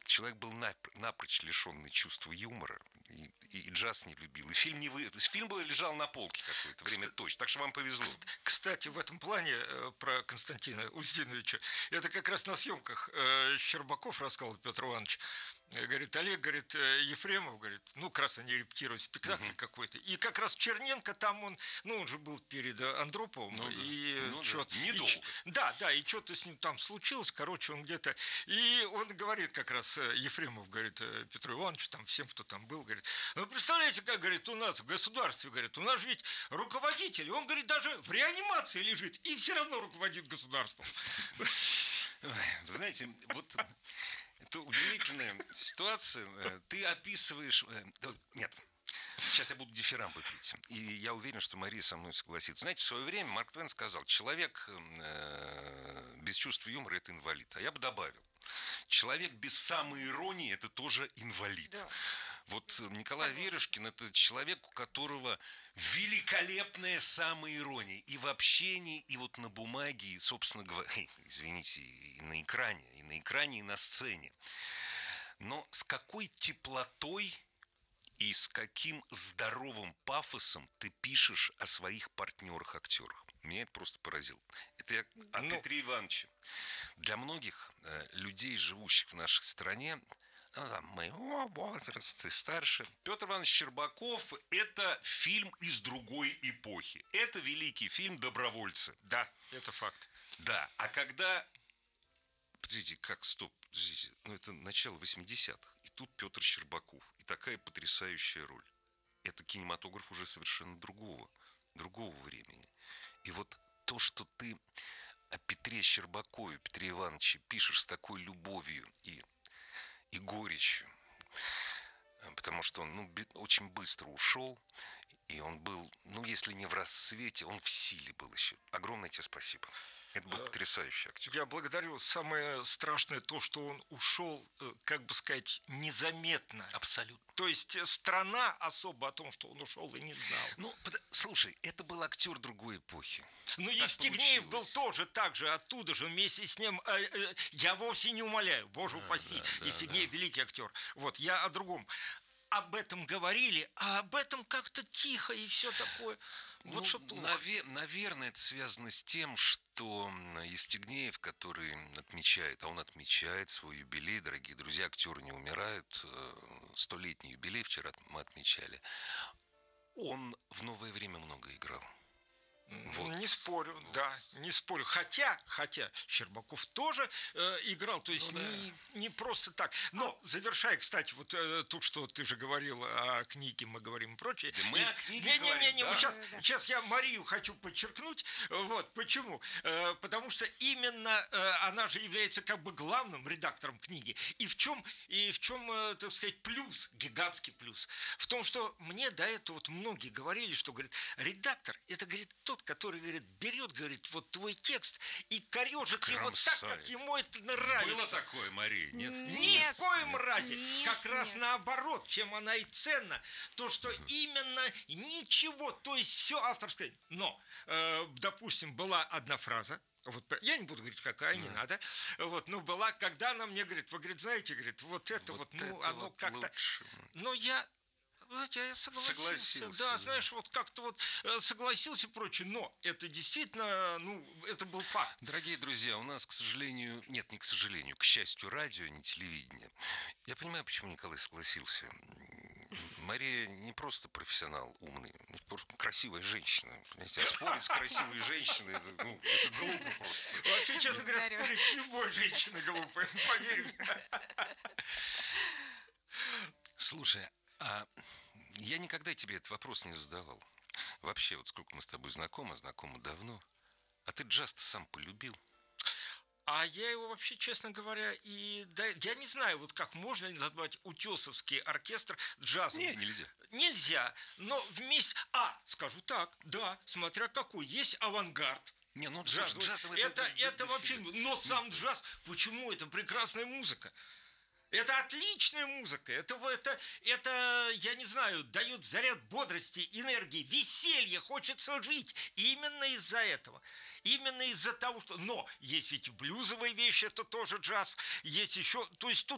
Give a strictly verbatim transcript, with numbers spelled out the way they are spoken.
человек был напрочь лишенный чувства юмора, и, и джаз не любил. И фильм, не вы... фильм бы лежал на полке какое-то время Кстати, точно, так что вам повезло. Кстати, в этом плане про Константина Устиновича, это как раз на съемках Щербаков рассказал Петр Иванович. Говорит, Олег, говорит, Ефремов, говорит, ну, как раз они репетируют спектакль uh-huh. какой-то. И как раз Черненко там он, ну, он же был перед Андроповым. Ну, и да. ну, что-то, да. Недолго. И, да, да, и что-то с ним там случилось, короче, он где-то... И он говорит как раз, Ефремов, говорит, Петру Ивановичу, там, всем, кто там был, говорит, ну, представляете, как, говорит, у нас в государстве, говорит, у нас же ведь руководитель, он, говорит, даже в реанимации лежит, и все равно руководит государством. Вы знаете, вот... Это удивительная ситуация. Ты описываешь... Нет, сейчас я буду дифирамбы петь. И я уверен, что Мария со мной согласится. Знаете, в свое время Марк Твен сказал, человек без чувства юмора – это инвалид. А я бы добавил, человек без самоиронии – это тоже инвалид. Да. Вот Николай Верушкин – это человек, у которого великолепная самоирония и в общении, и вот на бумаге, и, собственно говоря, извините, и на экране, и на экране, и на сцене. Но с какой теплотой и с каким здоровым пафосом ты пишешь о своих партнерах-актерах. Меня это просто поразило. Это я о ну... Петре Ивановиче. Для многих э, людей, живущих в нашей стране, ну, там, моего возраста, старше. Петр Иванович Щербаков – это фильм из другой эпохи. Это великий фильм «Добровольцы». Да, это факт. Да, а когда... Подождите, как, стоп, подождите, ну это начало восьмидесятых, и тут Петр Щербаков, и такая потрясающая роль. Это кинематограф уже совершенно другого, другого времени. И вот то, что ты о Петре Щербакове, Петре Ивановиче пишешь с такой любовью и... и горечью, потому что он ну, очень быстро ушел, и он был, ну, если не в расцвете, он в силе был еще. Огромное тебе спасибо. Это был потрясающий актер. Я благодарю. Самое страшное то, что он ушел, как бы сказать, незаметно. Абсолютно. То есть страна особо о том, что он ушел, и не знала. Ну, слушай, это был актер другой эпохи. Ну, Евстигнеев был тоже так же, оттуда же, вместе с ним. Э, э, я вовсе не умоляю, боже да, упаси, да, да, Евстигнеев да. великий актер. Вот, я о другом. Об этом говорили, а об этом как-то тихо и все такое. Вот ну, что плохо. Наве- наверное, это связано с тем, что Евстигнеев, который отмечает, а он отмечает свой юбилей, дорогие друзья, актеры не умирают, столетний юбилей вчера мы отмечали, он в новое время много играл. Вот. Не спорю, вот. да, не спорю. Хотя, хотя Щербаков тоже э, играл, то есть ну, да. не, не просто так. Но завершая, кстати, вот э, тут, что ты же говорил о книге, мы говорим и прочее. Да мы и, о книге не, говорим, не, не, не, да. сейчас, да, да. сейчас я Марию хочу подчеркнуть. Вот, почему? Э, потому что именно э, она же является как бы главным редактором книги. И в чем, и в чем э, так сказать, плюс, гигантский плюс? В том, что мне до этого вот многие говорили, что, говорит, редактор, это, говорит, тот, который, говорит, берет, говорит, вот твой текст и корежит его так, как ему это нравится. Было такое, Мария? Нет? Ни в коем разе. Нет, как раз нет. наоборот, чем она и ценна. То, что угу. именно ничего, то есть все авторское. Но, э, допустим, была одна фраза, вот, я не буду говорить, какая, не да. надо. Вот, но была, когда она мне говорит, вы, говорит, знаете, говорит, вот это вот, вот ну, это оно вот как-то... Лучше. Но я... Я согласился. согласился. Да, знаешь, вот как-то вот согласился и прочее. Но это действительно, ну, это был факт. Дорогие друзья, у нас, к сожалению, нет, не к сожалению, к счастью, радио, не телевидение. Я понимаю, почему Николай согласился. Мария не просто профессионал умный, просто красивая женщина. Понимаете? А спорить с красивой женщиной, это, ну, это глупо просто. Вообще, честно говоря, спорить с любой женщиной глупо, поверь. Слушай, а я никогда тебе этот вопрос не задавал. Вообще, вот сколько мы с тобой знакомы, знакомы давно. А ты джаз-то сам полюбил? А я его вообще, честно говоря, и да, я не знаю, вот как можно назвать утесовский оркестр джазом. Не, нельзя. Нельзя, но вместе... А, скажу так, да, смотря какой. Есть авангард. Не, ну джаз. Слушай, джаз это, это, это, это вообще... Но сам джаз, почему? Это прекрасная музыка. Это отличная музыка, это, это, это, я не знаю, дает заряд бодрости, энергии, веселья, хочется жить. И именно из-за этого, именно из-за того, что... Но есть ведь блюзовые вещи, это тоже джаз, есть еще... То есть тут